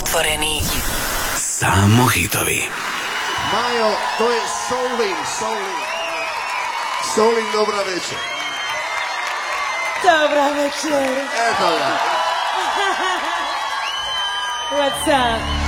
otvoreni. Samo hitovi. Majo, to je Solin, dobra večer. Dobra večer. Eto ga. What's up?